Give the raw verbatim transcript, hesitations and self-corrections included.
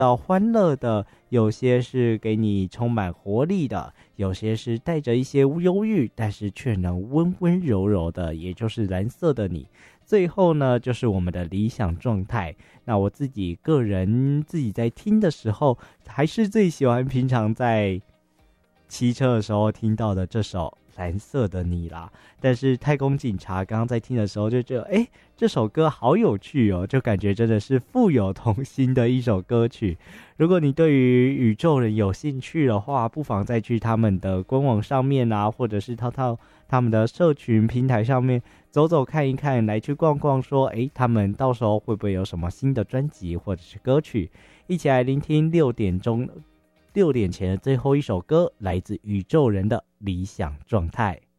到欢乐的，有些是给你充满活力的，有些是带着一些忧郁，但是却能温温柔柔的，也就是蓝色的你。最后呢，就是我们的理想状态。那我自己个人自己在听的时候，还是最喜欢平常在骑车的时候听到的这首蓝色的你啦。但是太空警察刚刚在听的时候就觉得，哎，这首歌好有趣哦，就感觉真的是富有童心的一首歌曲。如果你对于宇宙人有兴趣的话，不妨再去他们的官网上面啊，或者是套套他们的社群平台上面走走看一看，来去逛逛，说诶，他们到时候会不会有什么新的专辑或者是歌曲，一起来聆听六点钟六点前的最后一首歌，来自宇宙人的理想状态。